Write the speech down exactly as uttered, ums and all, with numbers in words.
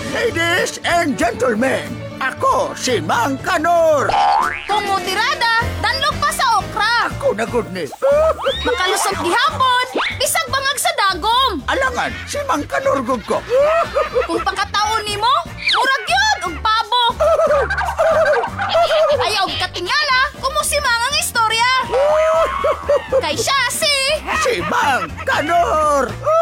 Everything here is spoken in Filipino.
Ladies and gentlemen, ako si Mang Kanor. Kumutirada, danlog pa sa okra. Ako na good ni. Makalusog gihapon, bisag bangag sa dagom. Alangan, si Mang Kanor gud ko. Kung pagkataon nimo, murag yun og pabo. Ayaw og katingala, kumusimang ang istorya. Kay siya si... Si Mang Kanor.